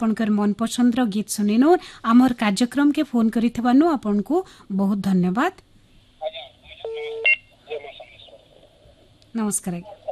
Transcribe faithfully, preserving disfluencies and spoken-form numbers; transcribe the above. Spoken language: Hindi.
आपनकर मन पसंद रो गीत सुनिनो आमर कार्यक्रम के फोन करिथबानो आपनको बहुत धन्यवाद। नमस्कार।